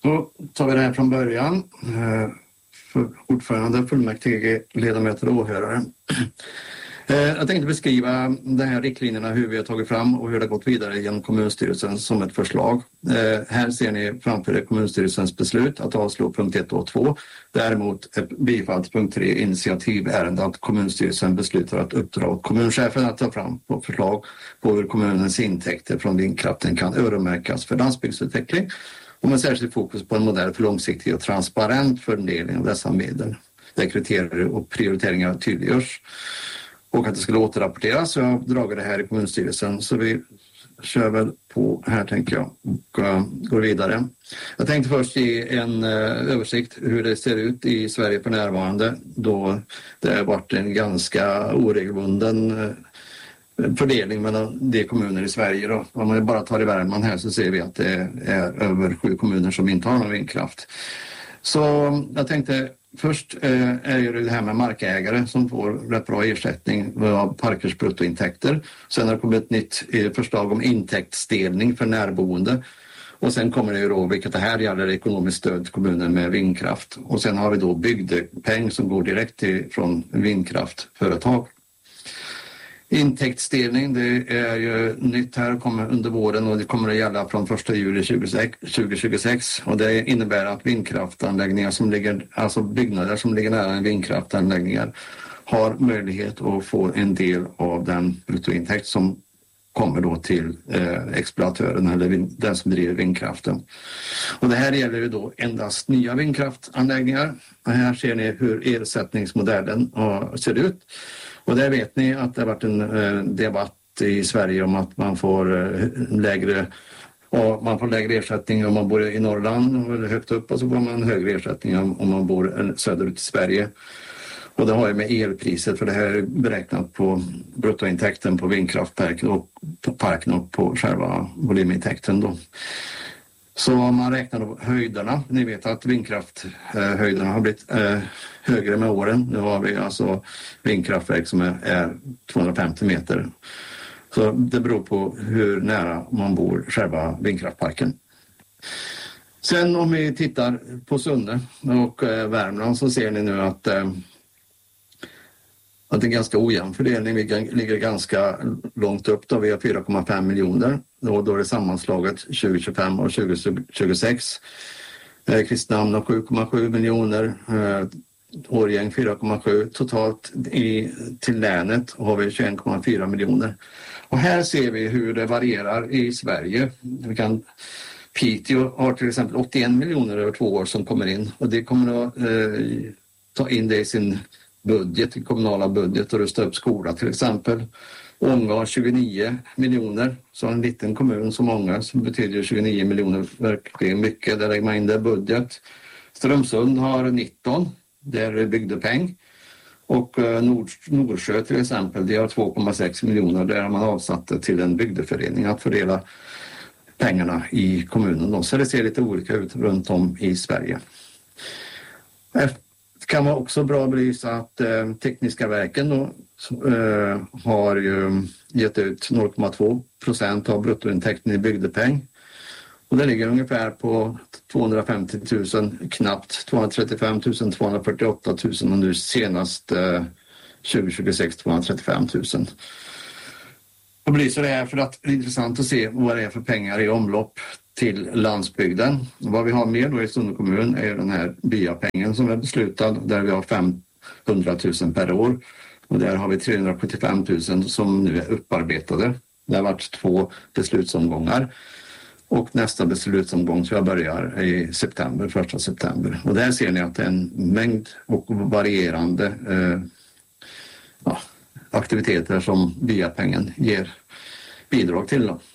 Då tar vi det här från början. Ordförande, fullmäktige, ledamöter och åhörare. Jag tänkte beskriva de här riktlinjerna, hur vi har tagit fram och hur det har gått vidare genom kommunstyrelsen som ett förslag. Här ser ni framför er kommunstyrelsens beslut att avslå punkt 1 och 2. Däremot ett bifall till punkt 3, initiativärende, att kommunstyrelsen beslutar att uppdra åt kommunchefen att ta fram på förslag på hur kommunens intäkter från vindkraften kan öronmärkas för landsbygdsutveckling. Och med särskilt fokus på en modell för långsiktig och transparent fördelning av dessa medel. Där kriterier och prioriteringar tydliggörs. Och att det skulle återrapporteras. Så jag har dragit det här i kommunstyrelsen. Så vi kör väl på här, tänker jag. Och går vidare. Jag tänkte först ge en översikt hur det ser ut i Sverige för närvarande. Då det har varit en ganska oregelbunden fördelning mellan de kommuner i Sverige. Då. Om man bara tar i Värmland här så ser vi att det är över 7 kommuner som inte har någon vindkraft. Så jag tänkte först är ju det här med markägare som får rätt bra ersättning av parkers bruttointäkter. Sen har det kommit ett nytt förslag om intäktsdelning för närboende. Och sen kommer det ju då, vilket det här gäller, ekonomiskt stöd till kommunen med vindkraft. Och sen har vi då bygdepeng som går direkt från vindkraftföretag. Intäktsdelning, det är ju nytt här, kommer under våren och det kommer att gälla från 1 juli 2026 och det innebär att vindkraftanläggningar som ligger, alltså byggnader som ligger nära en vindkraftanläggningar har möjlighet att få en del av den bruttointäkt som kommer då till exploatören eller den som driver vindkraften. Och det här gäller ju då endast nya vindkraftanläggningar. Och här ser ni hur ersättningsmodellen ser ut. Och där vet ni att det har varit en debatt i Sverige om att man får lägre ersättning om man bor i Norrland eller högt upp och så får man högre ersättning om man bor söderut i Sverige. Och det har ju med elpriset, för det här är beräknat på bruttointäkten på vindkraftparken och på själva volymintäkten då. Så om man räknar då höjderna, ni vet att vindkrafthöjderna har blivit högre med åren. Nu har vi alltså vindkraftverk som är 250 meter. Så det beror på hur nära man bor själva vindkraftparken. Sen om vi tittar på Sunne och Värmland så ser ni nu att det är en ganska ojämn fördelning. Vi ligger ganska långt upp då. Vi har 4,5 miljoner. Då är det sammanslaget 2025 och 2026. Kristinehamn har 7,7 miljoner. Årgäng 4,7. Totalt till länet har vi 21,4 miljoner. Och här ser vi hur det varierar i Sverige. Piteå har till exempel 81 miljoner över 2 år som kommer in. Och det kommer att ta in det i sin budget, i kommunala budget och rusta upp skola till exempel. Ånge har 29 miljoner, så en liten kommun som Ånge så betyder 29 miljoner verkligen mycket. Där lägger man in det budget. Strömsund har 19, där är bygdepeng. Och Nordsjö till exempel, det har 2,6 miljoner. Där har man avsatt till en bygdeförening att fördela pengarna i kommunen. Då. Så det ser lite olika ut runt om i Sverige. Det kan vara också bra att belysa att Tekniska verken då, har ju gett ut 0,2% av bruttointäkten i bygdepeng. Och det ligger ungefär på 250 000, knappt 235 000, 248 000 och nu senast 2026 235 000. Och belyser det här för att det är intressant att se vad det är för pengar i omlopp till landsbygden. Vad vi har mer då i Sunne kommun är den här byapengen som är beslutad där vi har 500 000 per år och där har vi 375 000 som nu är upparbetade. Det har varit 2 beslutsomgångar och nästa beslutsomgång tror jag börjar i september, 1 september. Och där ser ni att det är en mängd och varierande aktiviteter som byapengen ger bidrag till då.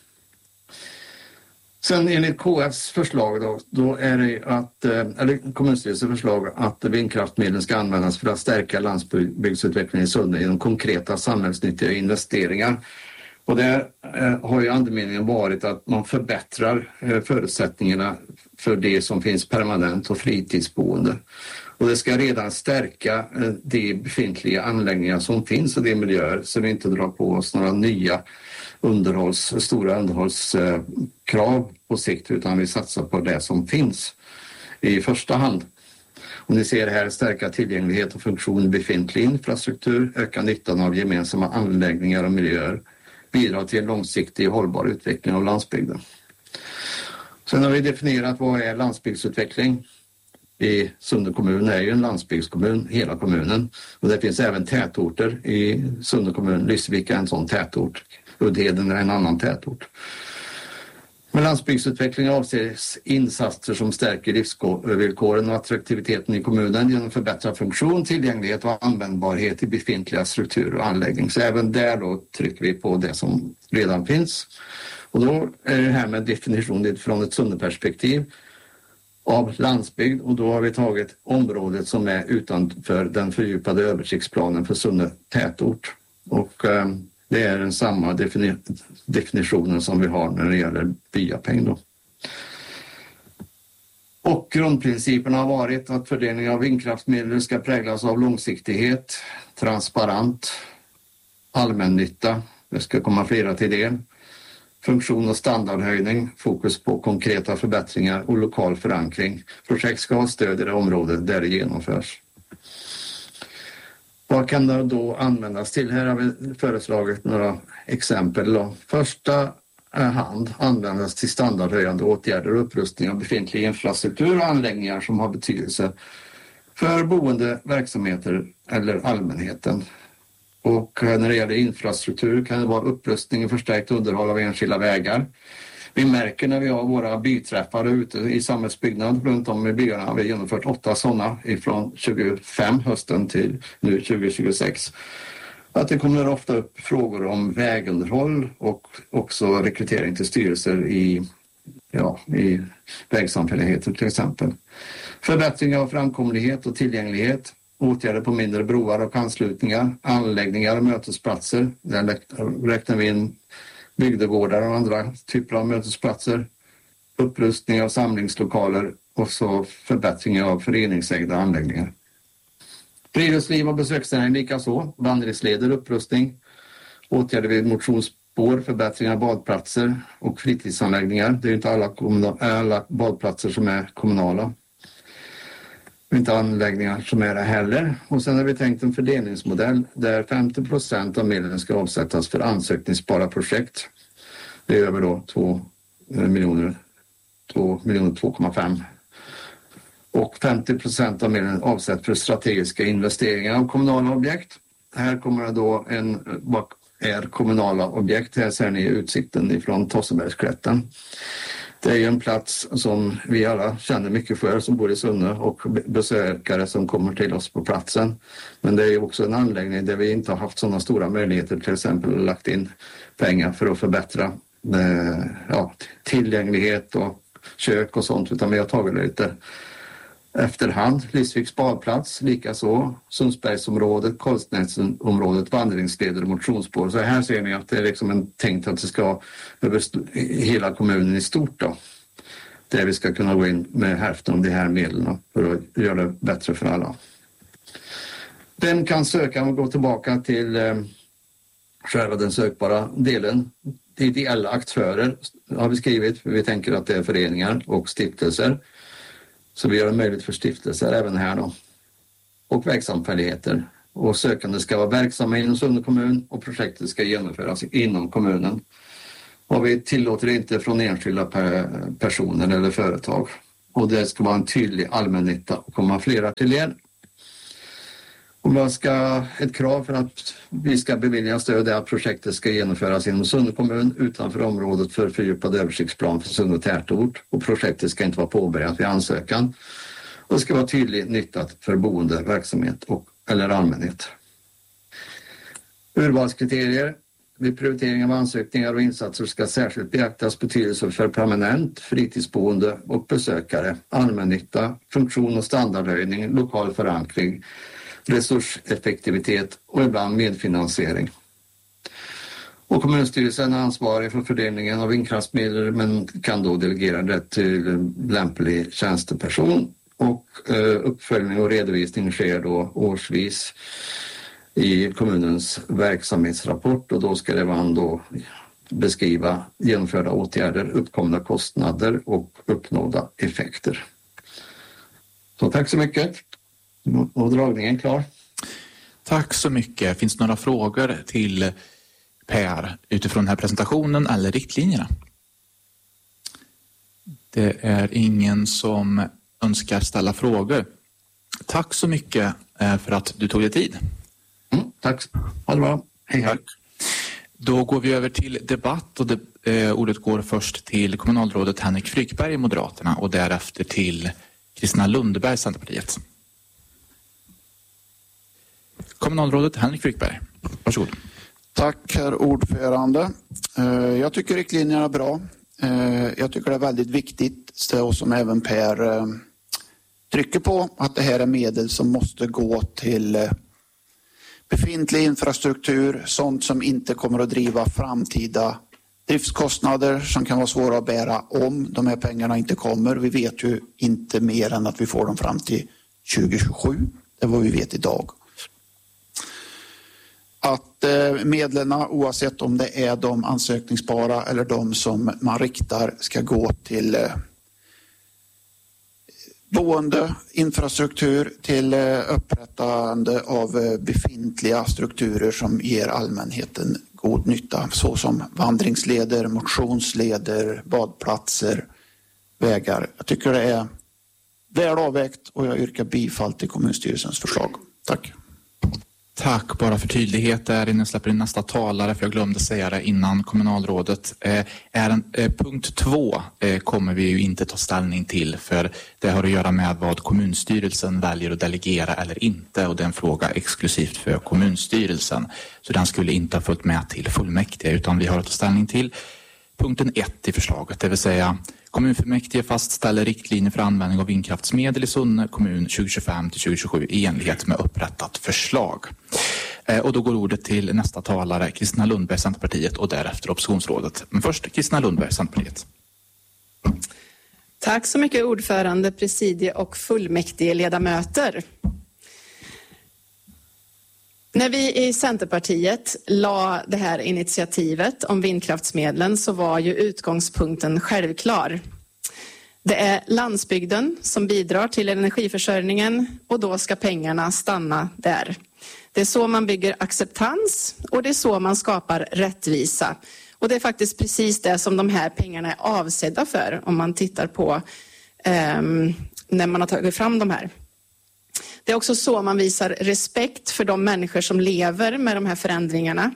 Sen enligt KFs förslag då är det att, eller kommunstyrelsens förslag att vindkraftmedlen ska användas för att stärka landsbygdsutvecklingen i Sunne genom konkreta samhällsnyttiga investeringar. Och det har ju andemeningen varit att man förbättrar förutsättningarna för det som finns permanent och fritidsboende. Och det ska redan stärka de befintliga anläggningar som finns och de miljöer så vi inte drar på oss några nya stora underhållskrav på sikt, utan vi satsar på det som finns i första hand. Och ni ser här stärka tillgänglighet och funktion i befintlig infrastruktur, öka nyttan av gemensamma anläggningar och miljöer, bidra till en långsiktig och hållbar utveckling av landsbygden. Sen har vi definierat vad är landsbygdsutveckling. I Sunne kommun är ju en landsbygdskommun, hela kommunen. Och det finns även tätorter i Sunne kommun. Lysvika är en sån tätort. Uddheden är en annan tätort. Med landsbygdsutveckling avses insatser som stärker livsvillkoren och attraktiviteten i kommunen genom förbättrad funktion, tillgänglighet och användbarhet i befintliga strukturer och anläggning. Så även där då trycker vi på det som redan finns. Och då är det här med definition från ett Sunne-perspektiv av landsbygd, och då har vi tagit området som är utanför den fördjupade översiktsplanen för Sunne tätort. Och det är den samma definitionen som vi har när det gäller byapeng då. Och grundprinciperna har varit att fördelning av vindkraftsmedel ska präglas av långsiktighet, transparent, allmännytta, det ska komma flera till del. Funktion och standardhöjning, fokus på konkreta förbättringar och lokal förankring. Projekt ska ha stöd i det område där det genomförs. Vad kan det då användas till? Här har vi föreslagit några exempel. Första hand användas till standardhöjande åtgärder och upprustning av befintlig infrastruktur och anläggningar som har betydelse för boende, verksamheter eller allmänheten. Och när det gäller infrastruktur kan det vara upprustning och förstärkt underhåll av enskilda vägar. Vi märker när vi har våra byträffar ute i samhällsbyggnad runt om i byarna. Vi har genomfört 8 sådana ifrån 25 hösten till nu 2026. Att det kommer ofta upp frågor om vägunderhåll och också rekrytering till styrelser i vägsamfälligheter till exempel. Förbättring av framkomlighet och tillgänglighet. Åtgärder på mindre broar och anslutningar, anläggningar och mötesplatser. Där räknar vi in bygdegårdar och andra typer av mötesplatser. Upprustning av samlingslokaler och så förbättring av föreningsägda anläggningar. Friluftsliv och besöksnäring likaså. Vandringsleder, upprustning. Åtgärder vid motionsspår, förbättringar av badplatser och fritidsanläggningar. Det är inte alla badplatser som är kommunala. Inte anläggningar som är det heller. Och sen har vi tänkt en fördelningsmodell där 50% av medlen ska avsättas för ansökningsbara projekt. Det är över då 2,5. Och 50% av medlen avsätts för strategiska investeringar av kommunala objekt. Här kommer det då vad är kommunala objekt. Här ser ni utsikten ifrån Tossebergsklätten. Det är ju en plats som vi alla känner mycket för som bor i Sunne och besökare som kommer till oss på platsen. Men det är ju också en anläggning där vi inte har haft sådana stora möjligheter, till exempel lagt in pengar för att förbättra tillgänglighet och kök och sånt, utan vi har tagit det lite efterhand. Lysviks badplats, likaså Sundsbergsområdet, Kolsnäsområdet, vandringsleder och motionsspår. Så här ser ni att det är liksom tänkt att det ska över hela kommunen i stort då. Där vi ska kunna gå in med hälften av de här medlen för att göra det bättre för alla. Vem kan söka och gå tillbaka till själva den sökbara delen? Ideella aktörer har vi skrivit. Vi tänker att det är föreningar och stiftelser. Så vi gör det möjligt för stiftelser även här då. Och vägsamfälligheter. Och sökande ska vara verksamma inom Sunne kommun och projektet ska genomföras inom kommunen. Och vi tillåter inte från enskilda personer eller företag. Och det ska vara en tydlig allmännytta och komma flera till er. Och ett krav för att vi ska bevilja stöd är att projektet ska genomföras inom Sunne kommun utanför området för fördjupad översiktsplan för Sunne tätort. Och projektet ska inte vara påbörjat vid ansökan. Och det ska vara tydligt nyttat för boende, verksamhet eller allmänhet. Urvalskriterier. Vid prioritering av ansökningar och insatser ska särskilt beaktas betydelse för permanent, fritidsboende och besökare, allmännytta, funktion och standardhöjning, lokal förankring, resurseffektivitet och ibland medfinansiering. Och kommunstyrelsen är ansvarig för fördelningen av vindkraftsmedel men kan då delegera det till lämplig tjänsteperson. Och uppföljning och redovisning sker då årsvis i kommunens verksamhetsrapport och då ska det vara då beskriva genomförda åtgärder, uppkomna kostnader och uppnådda effekter. Så tack så mycket. Och dragningen klar. Tack så mycket. Finns det några frågor till Per utifrån den här presentationen eller riktlinjerna? Det är ingen som önskar ställa frågor. Tack så mycket för att du tog dig tid. Tack. Ha det bra. Hej, hej. Då går vi över till debatt och ordet går först till kommunalrådet Henrik Frykberg, Moderaterna, och därefter till Kristina Lundberg, Centerpartiet. Kommunalrådet Henrik Frykberg, varsågod. Tack herr ordförande. Jag tycker riktlinjerna är bra. Jag tycker det är väldigt viktigt, så som även Per trycker på, att det här är medel som måste gå till befintlig infrastruktur, sånt som inte kommer att driva framtida driftskostnader som kan vara svåra att bära om de här pengarna inte kommer. Vi vet ju inte mer än att vi får dem fram till 2027. Det är vad vi vet idag. Att medlen, oavsett om det är de ansökningsbara eller de som man riktar, ska gå till boende, infrastruktur, till upprättande av befintliga strukturer som ger allmänheten god nytta, såsom vandringsleder, motionsleder, badplatser, vägar. Jag tycker det är väl avvägt och jag yrkar bifall till kommunstyrelsens förslag. Tack. Tack, bara för tydlighet där innan jag släpper in nästa talare, för jag glömde säga det innan kommunalrådet. Punkt 2 kommer vi ju inte ta ställning till, för det har att göra med vad kommunstyrelsen väljer att delegera eller inte, och det är en fråga exklusivt för kommunstyrelsen. Så den skulle inte ha följt med till fullmäktige, utan vi har att ta ställning till punkten 1 i förslaget, det vill säga kommunfullmäktige fastställer riktlinjer för användning av vindkraftsmedel i Sunne kommun 2025 till 2027 i enlighet med upprättat förslag. Och då går ordet till nästa talare, Kristina Lundberg, Centerpartiet, och därefter oppositionsrådet. Men först Kristina Lundberg, Centerpartiet. Tack så mycket ordförande, presidie och fullmäktige ledamöter. När vi i Centerpartiet la det här initiativet om vindkraftsmedlen så var ju utgångspunkten självklar. Det är landsbygden som bidrar till energiförsörjningen och då ska pengarna stanna där. Det är så man bygger acceptans och det är så man skapar rättvisa. Och det är faktiskt precis det som de här pengarna är avsedda för om man tittar på när man har tagit fram de här. Det är också så man visar respekt för de människor som lever med de här förändringarna.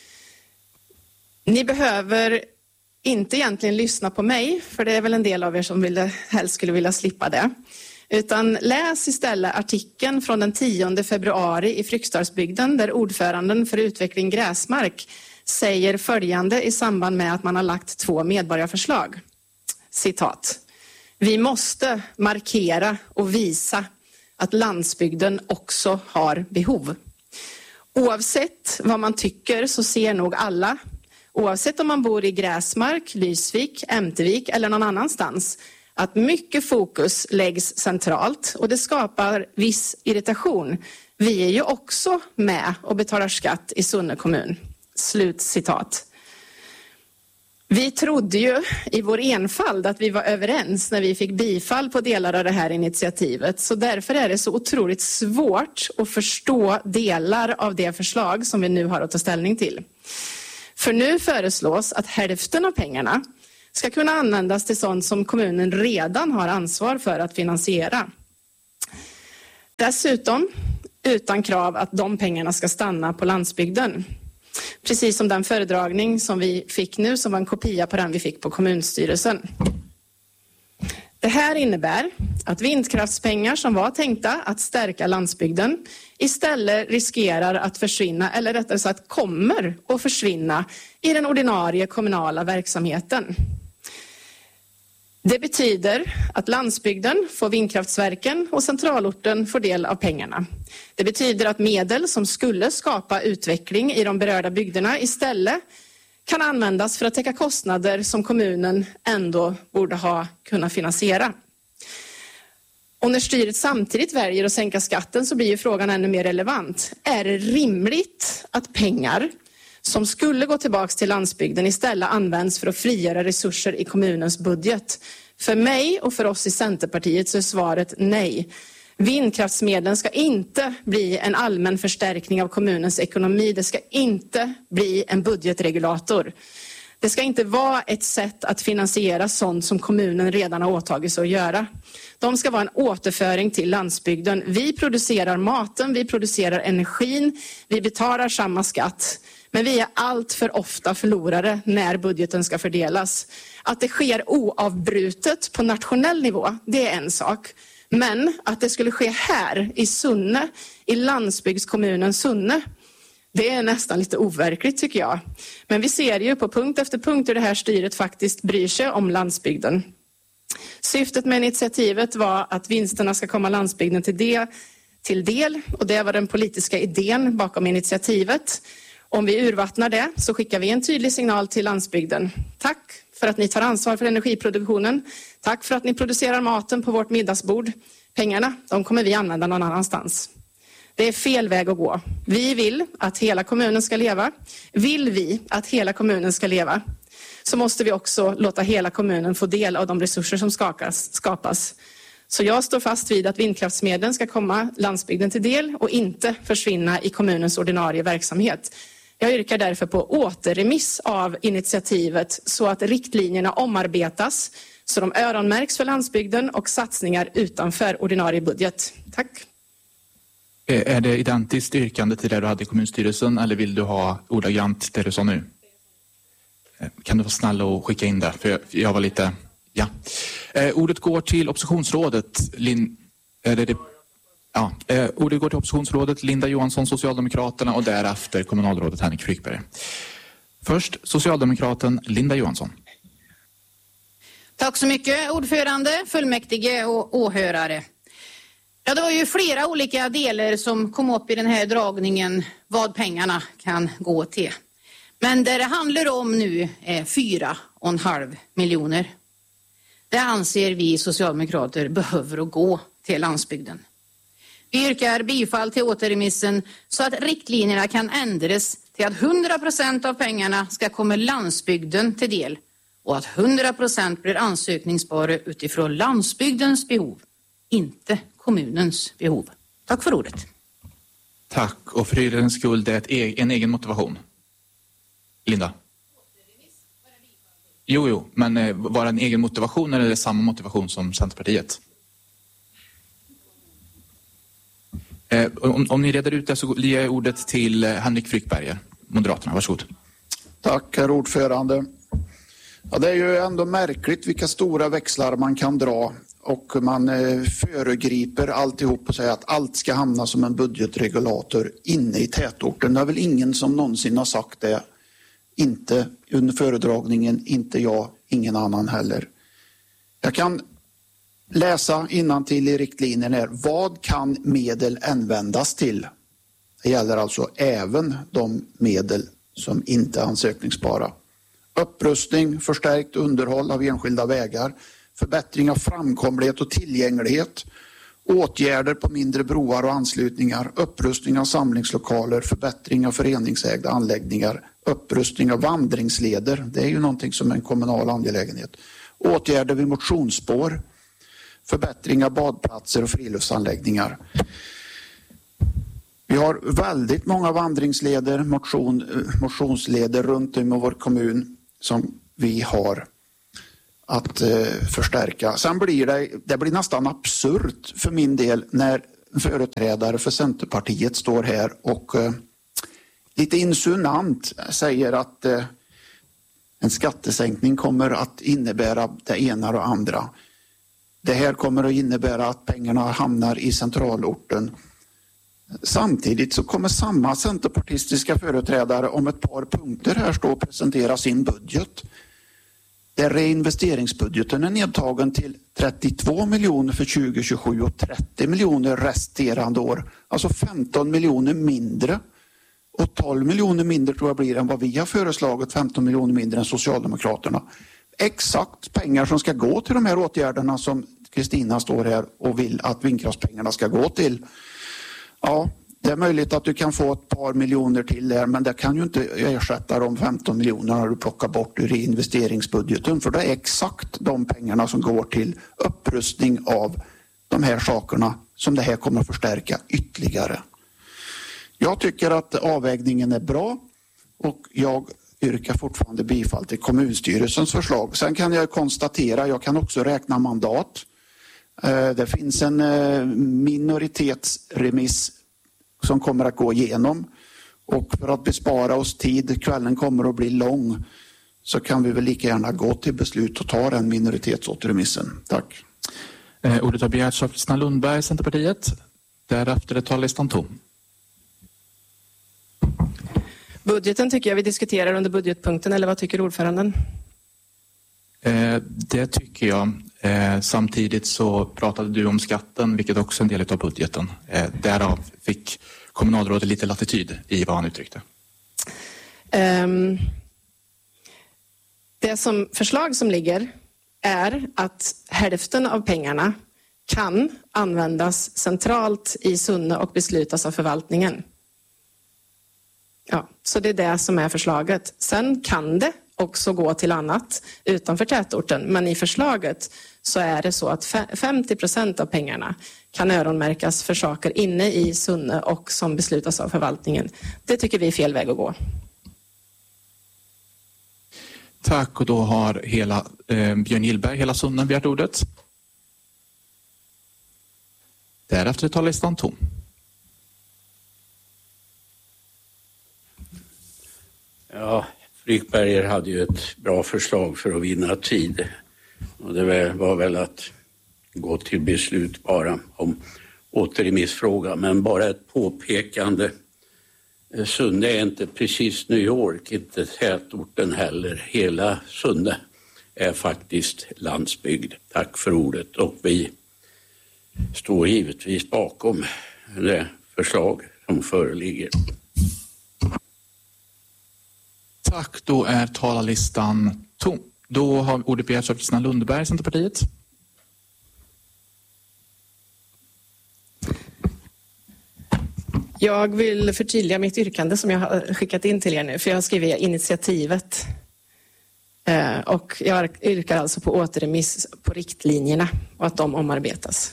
Ni behöver inte egentligen lyssna på mig, för det är väl en del av er som helst skulle vilja slippa det. Utan läs istället artikeln från den 10 februari i Fryksdalsbygden där ordföranden för utveckling Gräsmark säger följande i samband med att man har lagt 2 medborgarförslag. Citat. Vi måste markera och visa att landsbygden också har behov. Oavsett vad man tycker så ser nog alla, oavsett om man bor i Gräsmark, Lysvik, Ämtervik eller någon annanstans, att mycket fokus läggs centralt och det skapar viss irritation. Vi är ju också med och betalar skatt i Sunne kommun. Slut citat. Vi trodde ju i vår enfald att vi var överens när vi fick bifall på delar av det här initiativet. Så därför är det så otroligt svårt att förstå delar av det förslag som vi nu har att ta ställning till. För nu föreslås att hälften av pengarna ska kunna användas till sånt som kommunen redan har ansvar för att finansiera. Dessutom utan krav att de pengarna ska stanna på landsbygden. Precis som den föredragning som vi fick nu, som var en kopia på den vi fick på kommunstyrelsen. Det här innebär att vindkraftspengar som var tänkta att stärka landsbygden istället riskerar att försvinna, eller rättare sagt kommer att försvinna i den ordinarie kommunala verksamheten. Det betyder att landsbygden får vindkraftsverken och centralorten får del av pengarna. Det betyder att medel som skulle skapa utveckling i de berörda bygderna istället kan användas för att täcka kostnader som kommunen ändå borde ha kunnat finansiera. Och när styret samtidigt väljer att sänka skatten så blir ju frågan ännu mer relevant. Är det rimligt att pengar som skulle gå tillbaka till landsbygden istället används för att frigöra resurser i kommunens budget. För mig och för oss i Centerpartiet så är svaret nej. Vindkraftsmedlen ska inte bli en allmän förstärkning av kommunens ekonomi. Det ska inte bli en budgetregulator. Det ska inte vara ett sätt att finansiera sånt som kommunen redan har åtagit sig att göra. De ska vara en återföring till landsbygden. Vi producerar maten, vi producerar energin, vi betalar samma skatt. Men vi är allt för ofta förlorare när budgeten ska fördelas. Att det sker oavbrutet på nationell nivå, det är en sak. Men att det skulle ske här i Sunne, i landsbygdskommunen Sunne, det är nästan lite overkligt tycker jag. Men vi ser ju på punkt efter punkt hur det här styret faktiskt bryr sig om landsbygden. Syftet med initiativet var att vinsterna ska komma landsbygden till del och det var den politiska idén bakom initiativet. Om vi urvattnar det så skickar vi en tydlig signal till landsbygden. Tack för att ni tar ansvar för energiproduktionen. Tack för att ni producerar maten på vårt middagsbord. Pengarna, de kommer vi använda någon annanstans. Det är fel väg att gå. Vi vill att hela kommunen ska leva. Vill vi att hela kommunen ska leva så måste vi också låta hela kommunen få del av de resurser som skapas. Så jag står fast vid att vindkraftsmedlen ska komma landsbygden till del och inte försvinna i kommunens ordinarie verksamhet. Jag yrkar därför på återremiss av initiativet så att riktlinjerna omarbetas så de öronmärks för landsbygden och satsningar utanför ordinarie budget. Tack. Är det identiskt yrkande till det du hade i kommunstyrelsen eller vill du ha ordagrant det du sa nu? Kan du vara snäll och skicka in det? För jag var lite... Ja. Ordet går till oppositionsrådet. Ordet går till oppositionsrådet Linda Johansson, Socialdemokraterna och därefter kommunalrådet Henrik Frykberg. Först Socialdemokraten Linda Johansson. Tack så mycket ordförande, fullmäktige och åhörare. Ja, det var ju flera olika delar som kom upp i den här dragningen vad pengarna kan gå till. Men det handlar om nu är 4,5 miljoner. Det anser vi socialdemokrater behöver att gå till landsbygden. Vi yrkar bifall till återremissen så att riktlinjerna kan ändras till att 100% av pengarna ska komma landsbygden till del och att 100% blir ansökningsbara utifrån landsbygdens behov, inte kommunens behov. Tack för ordet. Tack, och för hyrens skull det är en egen motivation. Linda? Jo, men var det en egen motivation eller är det samma motivation som Centerpartiet? Om ni reder ut det så ger jag ordet till Henrik Frykberger, Moderaterna. Varsågod. Tack, herr ordförande. Ja, det är ju ändå märkligt vilka stora växlar man kan dra och man föregriper alltihop och säger att allt ska hamna som en budgetregulator inne i tätorten. Det är väl ingen som någonsin har sagt det. Inte under föredragningen, inte jag, ingen annan heller. Jag kan läsa innantill i riktlinjen här. Vad kan medel användas till? Det gäller alltså även de medel som inte är ansökningsbara. Upprustning, förstärkt underhåll av enskilda vägar, förbättring av framkomlighet och tillgänglighet, åtgärder på mindre broar och anslutningar, upprustning av samlingslokaler, förbättring av föreningsägda anläggningar, upprustning av vandringsleder, det är ju någonting som är en kommunal angelägenhet, åtgärder vid motionsspår, förbättring av badplatser och friluftsanläggningar. Vi har väldigt många vandringsleder, motionsleder runt om i vår kommun som vi har att förstärka. Sen blir det blir nästan absurt för min del när företrädare för Centerpartiet står här och lite insinuant säger att en skattesänkning kommer att innebära det ena och det andra. Det här kommer att innebära att pengarna hamnar i centralorten. Samtidigt så kommer samma centerpartistiska företrädare om ett par punkter här stå och presentera sin budget. Där reinvesteringsbudgeten är nedtagen till 32 miljoner för 2027 och 30 miljoner resterande år. Alltså 15 miljoner mindre och 12 miljoner mindre tror jag blir än vad vi har föreslagit, 15 miljoner mindre än Socialdemokraterna. Exakt pengar som ska gå till de här åtgärderna som Kristina står här och vill att vindkraftspengarna ska gå till. Ja, Det är möjligt att du kan få ett par miljoner till där, men det kan ju inte ersätta de 15 miljonerna du plockar bort ur investeringsbudgeten, för det är exakt de pengarna som går till upprustning av de här sakerna som det här kommer att förstärka ytterligare. Jag tycker att avvägningen är bra och jag yrkar fortfarande bifall till kommunstyrelsens förslag. Sen kan jag konstatera, jag kan också räkna mandat. Det finns en minoritetsremiss som kommer att gå igenom, och för att bespara oss tid, kvällen kommer att bli lång, så kan vi väl lika gärna gå till beslut och ta den minoritetsåterremissen. Tack. Ordet har begärts av Kristina Lundberg, Centerpartiet. Därefter är talarlistan tom. Budgeten tycker jag vi diskuterar under budgetpunkten, eller vad tycker ordföranden? Det tycker jag. Samtidigt så pratade du om skatten, vilket också är en del av budgeten. Därav fick kommunalrådet lite latityd i vad han uttryckte. Det förslag som ligger är att hälften av pengarna kan användas centralt i Sunne och beslutas av förvaltningen. Ja, så det är det som är förslaget. Sen kan det också gå till annat utanför tätorten, men i förslaget så är det så att 50% av pengarna kan öronmärkas för saker inne i Sunne och som beslutas av förvaltningen. Det tycker vi är fel väg att gå. Tack, och då har Björn Gillberg, hela Sunne, begärt ordet. Därefter tar listan tom. Ja, Frykberger hade ju ett bra förslag för att vinna tid. Och det var väl att gå till beslut bara om återremissfråga. Men bara ett påpekande. Sunne är inte precis New York, inte tätorten heller. Hela Sunne är faktiskt landsbygd. Tack för ordet. Och vi står givetvis bakom det förslag som föreligger. Tack, då är talarlistan tom. Då har ordet begärts av Kristina Lundberg, Centerpartiet. Jag vill förtydliga mitt yrkande som jag har skickat in till er nu, för jag har skrivit initiativet. Och jag yrkar alltså på återremiss på riktlinjerna och att de omarbetas.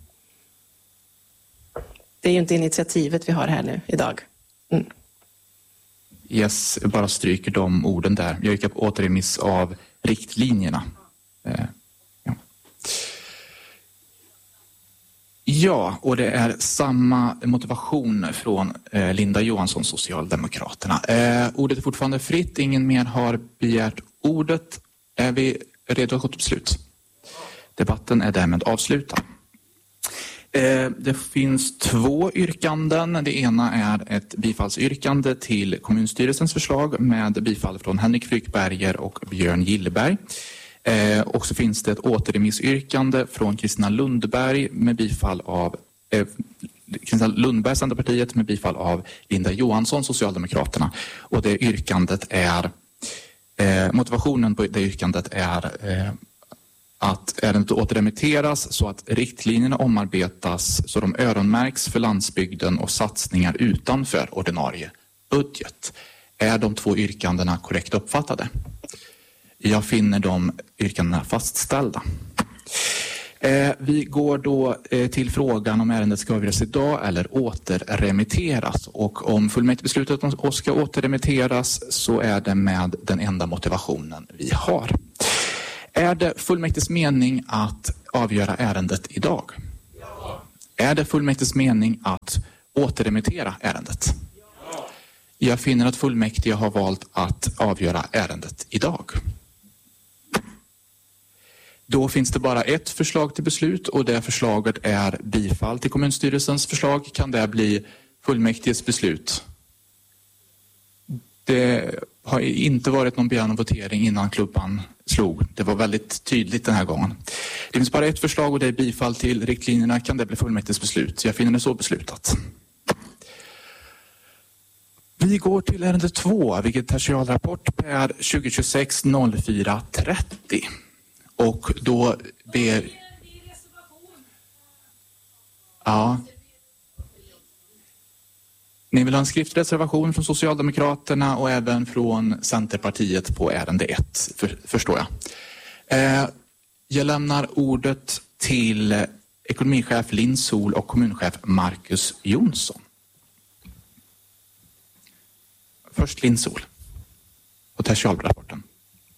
Det är ju inte initiativet vi har här nu idag. Mm. Yes, jag bara stryker de orden där. Jag yrkar på återremiss av riktlinjerna. Ja, och det är samma motivation från Linda Johansson, Socialdemokraterna. Ordet är fortfarande fritt. Ingen mer har begärt ordet. Är vi redo att gå till beslut? Debatten är därmed avslutad. Det finns 2 yrkanden. Det ena är ett bifallsyrkande till kommunstyrelsens förslag med bifall från Henrik Frykberger och Björn Gillberg. Och så finns det ett återremissyrkande från Kristina Lundberg med bifall av Kristina Lundberg, Centerpartiet, med bifall av Linda Johansson, Socialdemokraterna. Och det yrkandet är motivationen på det yrkandet är att ärendet återremitteras så att riktlinjerna omarbetas så de öronmärks för landsbygden och satsningar utanför ordinarie budget. Är de 2 yrkandena korrekt uppfattade? Jag finner de yrkandena fastställda. Vi går då till frågan om ärendet ska avgöras idag eller återremitteras. Och om fullmäktigebeslutet ska återremitteras så är det med den enda motivationen vi har. Är det fullmäktiges mening att avgöra ärendet idag? Ja. Är det fullmäktiges mening att återremittera ärendet? Ja. Jag finner att fullmäktige har valt att avgöra ärendet idag. Då finns det bara ett förslag till beslut och det förslaget är bifall till kommunstyrelsens förslag. Kan det bli fullmäktiges beslut? Det har inte varit någon begäran om votering innan klubban slog. Det var väldigt tydligt den här gången. Det finns bara ett förslag och det är bifall till riktlinjerna. Kan det bli fullmäktiges beslut? Jag finner det så beslutat. Vi går till ärende 2, vegetatialrapport per 2026-04-30. Och då ber... Ja. Ni vill ha en skriftlig reservation från Socialdemokraterna och även från Centerpartiet på ärende 1, förstår jag. Jag lämnar ordet till ekonomichef Linn Sol och kommunchef Marcus Jonsson. Först Linn Sol och tertialrapporten.